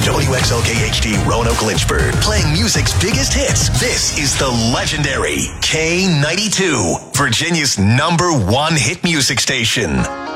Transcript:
WXOKHD Roanoke Lynchburg, playing music's biggest hits. This is the legendary K92, Virginia's #1 hit music station.